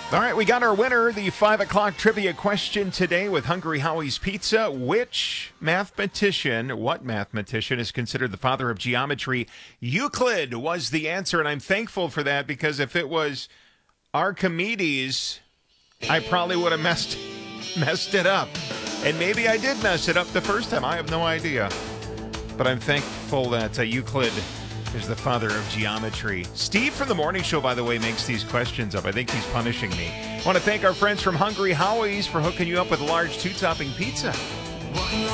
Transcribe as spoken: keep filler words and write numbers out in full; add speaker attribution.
Speaker 1: All right, we got our winner, the five o'clock trivia question today with Hungry Howie's Pizza. Which mathematician, what mathematician is considered the father of geometry? Euclid was the answer, and I'm thankful for that because if it was Archimedes, I probably would have messed, messed it up. And maybe I did mess it up the first time. I have no idea. But I'm thankful that uh, Euclid is the father of geometry. Steve from The Morning Show, by the way, makes these questions up. I think he's punishing me. I want to thank our friends from Hungry Howie's for hooking you up with a large two-topping pizza.